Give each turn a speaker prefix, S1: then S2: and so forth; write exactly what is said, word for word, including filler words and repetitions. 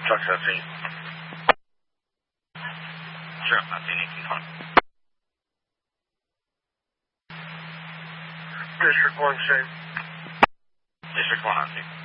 S1: Truck seventeen. Sure, I'm seeing eighteen twenty.
S2: District one, same.
S1: District one, I'm seeing.